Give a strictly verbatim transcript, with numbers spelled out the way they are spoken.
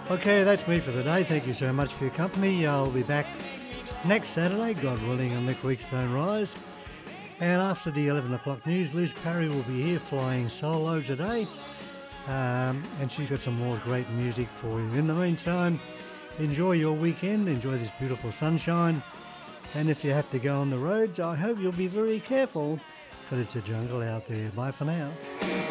Okay, that's me for the day. Thank you so much for your company. I'll be back next Saturday, God willing, on Nick Weeks Don't Rise. And after the eleven o'clock news, Liz Parry will be here flying solo today. Um, and she's got some more great music for you. In the meantime, enjoy your weekend. Enjoy this beautiful sunshine. And if you have to go on the roads, I hope you'll be very careful, but it's a jungle out there. Bye for now.